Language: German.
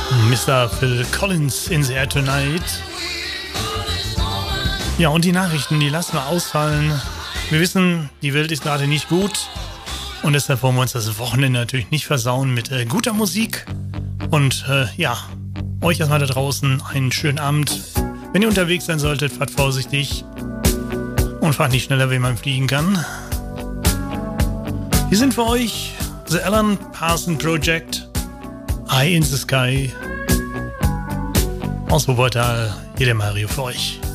Mr. Phil Collins in the Air Tonight. Ja, und die Nachrichten, die lassen wir ausfallen. Wir wissen, die Welt ist gerade nicht gut. Und deshalb wollen wir uns das Wochenende natürlich nicht versauen mit guter Musik. Und ja, euch erstmal da draußen einen schönen Abend. Wenn ihr unterwegs sein solltet, fahrt vorsichtig. Und fahrt nicht schneller, wie man fliegen kann. Wir sind für euch The Alan Parsons Project, Eye in the Sky. Aus Wuppertal, hier der Mario für euch.